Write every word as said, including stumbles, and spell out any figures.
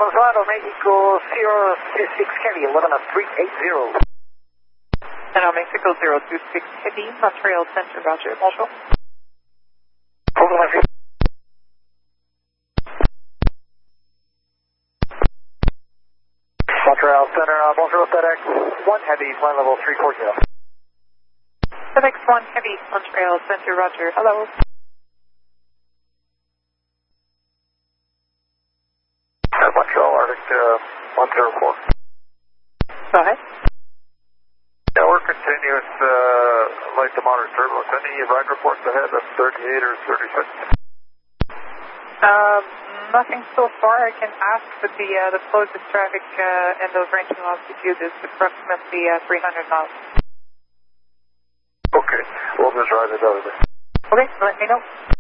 Osvaldo, Mexico zero two six Heavy, eleven of three eight zero. Hello, Mexico zero two six Heavy, Montreal Center, Roger, bonjour. Hold on, Mexico. Montreal Center, uh, bonjour, FedEx one Heavy, flight level three four zero. FedEx one Heavy, Montreal Center, Roger, hello. Uh, Montreal Arctic uh, one zero four. Go ahead. Yeah, we're continuous uh, light to moderate turbulence. Any ride reports ahead of thirty-eight or thirty-six? Um, nothing so far. I can ask, but the uh, the closest traffic uh, and those ranging altitude is approximately uh, three hundred knots. Okay, we'll just ride it out of there. Okay, let me know.